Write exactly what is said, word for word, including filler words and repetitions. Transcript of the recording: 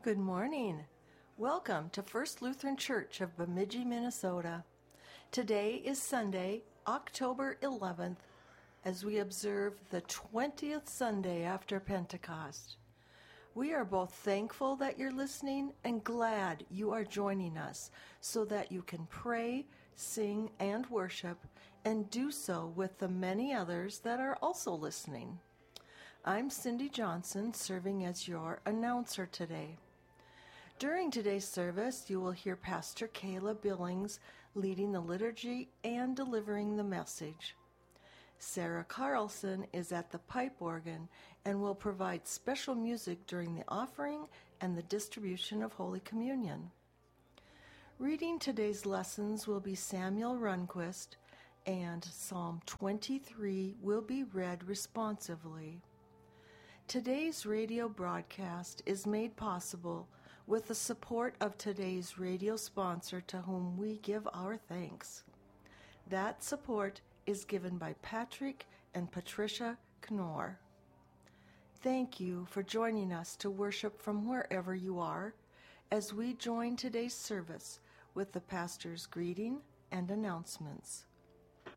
Good morning. Welcome to First Lutheran Church of Bemidji, Minnesota. Today is Sunday, October eleventh, as we observe the twentieth Sunday after Pentecost. We are both thankful that you're listening and glad you are joining us so that you can pray, sing, and worship, and do so with the many others that are also listening. I'm Cindy Johnson, serving as your announcer today. During today's service, you will hear Pastor Kayla Billings leading the liturgy and delivering the message. Sarah Carlson is at the pipe organ and will provide special music during the offering and the distribution of Holy Communion. Reading today's lessons will be Samuel Runquist, and Psalm twenty-three will be read responsively. Today's radio broadcast is made possible with the support of today's radio sponsor, to whom we give our thanks. That support is given by Patrick and Patricia Knorr. Thank you for joining us to worship from wherever you are, as we join today's service with the pastor's greeting and announcements.